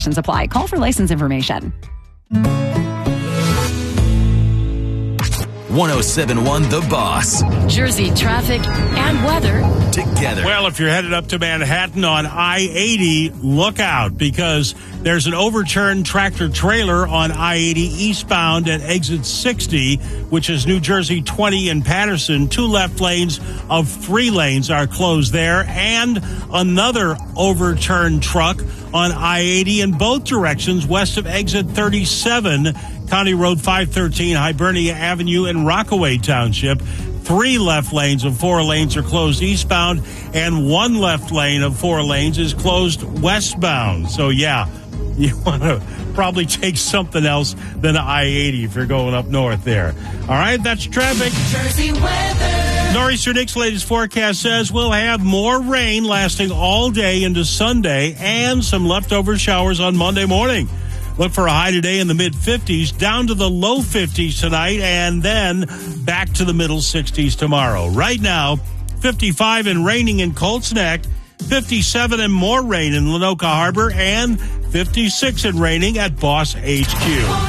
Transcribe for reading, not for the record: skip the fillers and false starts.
Apply. Call for license information. 1071 The Boss. Jersey traffic and weather together. Well, if you're headed up to Manhattan on I-80, look out because there's an overturned tractor trailer on I-80 eastbound at exit 60, which is New Jersey 20 in Patterson. 2 left lanes of 3 lanes are closed there, and another overturned truck on I-80 in both directions west of exit 37, County Road 513, Hibernia Avenue in Rockaway Township. 3 left lanes of 4 lanes are closed eastbound, and 1 left lane of 4 lanes is closed westbound. So, yeah, you want to probably take something else than I-80 if you're going up north there. All right, that's traffic. Jersey weather. Nor'easter Nick's latest forecast says we'll have more rain lasting all day into Sunday and some leftover showers on Monday morning. Look for a high today in the mid-50s, down to the low 50s tonight, and then back to the middle 60s tomorrow. Right now, 55 and raining in Colts Neck, 57 and more rain in Lenoka Harbor, and 56 and raining at Boss HQ.